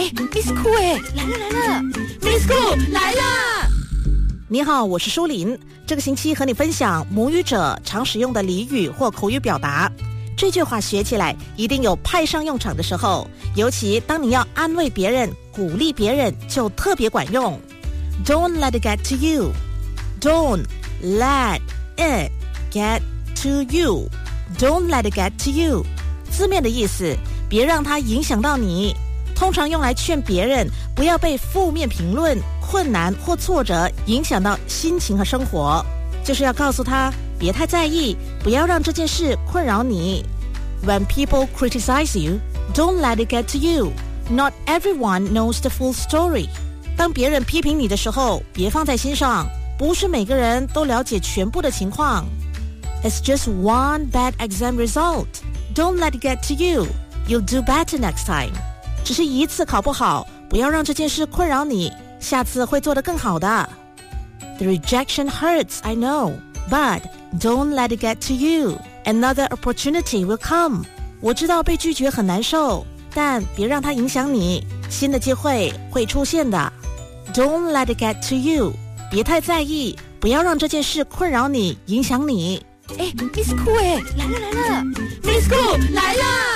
Miss Cool 来了 Miss Cool 来啦！ 你好，我是舒琳，这个星期和你分享母语者常使用的俚语或口语表达。这句话学起来一定有派上用场的时候，尤其当你要安慰别人、鼓励别人，就特别管用。Don't let it get to you. Don't let it get to you. Don't let it get to you. 字面的意思，别让它影响到你。通常用来劝别人不要被负面评论、困难或挫折影响到心情和生活，就是要告诉他别太在意，不要让这件事困扰你。When people criticize you, don't let it get to you. Not everyone knows the full story. 当别人批评你的时候，别放在心上，不是每个人都了解全部的情况。It's just one bad exam result. Don't let it get to you. You'll do better next time. 只是一次考不好，不要让这件事困扰你，下次会做得更好的。The rejection hurts, I know, but don't let it get to you. Another opportunity will come. 我知道被拒绝很难受，但别让它影响你，新的机会会出现的。Don't let it get to you. 别太在意，不要让这件事困扰你，影响你。 Miss Cool 来了 Miss Cool 来啦！